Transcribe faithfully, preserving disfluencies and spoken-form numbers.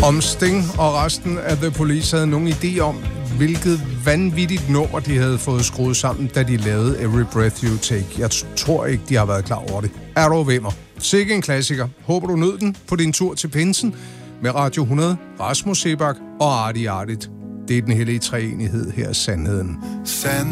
Om Sting og resten af The Police havde nogen idé om, hvilket vanvittigt nummer de havde fået skruet sammen, da de lavede Every Breath You Take. Jeg tror ikke, de har været klar over det. Er du ved mig? Sikke en klassiker. Håber du nød den på din tur til Pinsen med Radio hundrede, Rasmus Seebach og Arti Artit. Det er den hellige treenighed her, sandheden. Sand